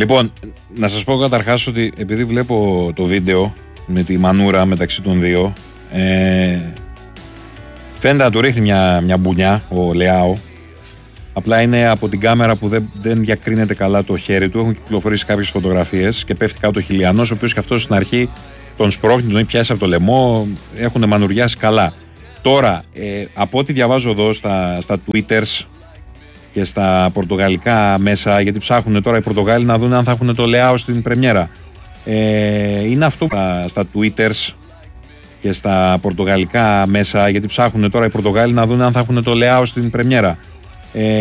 Λοιπόν, να σας πω καταρχάς ότι επειδή βλέπω το βίντεο με τη μανούρα μεταξύ των δύο, φαίνεται να του ρίχνει μια μπουνιά ο Λεάο. Απλά είναι από την κάμερα που δεν διακρίνεται καλά το χέρι του. Έχουν κυκλοφορήσει κάποιες φωτογραφίες και πέφτει κάτω ο Χιλιανός, ο οποίος και αυτός στην αρχή τον σπρώχνει, τον έχει πιάσει από το λαιμό, έχουν μανουριάσει καλά. Τώρα, από ό,τι διαβάζω εδώ στα Twitters και στα πορτογαλικά μέσα, γιατί ψάχνουν τώρα οι Πορτογάλοι να δουν αν θα έχουν το Λεάο στην πρεμιέρα. Είναι αυτό στα Twitters και στα πορτογαλικά μέσα, γιατί ψάχνουν τώρα οι Πορτογάλοι να δουν αν θα έχουν το Λεάο στην πρεμιέρα.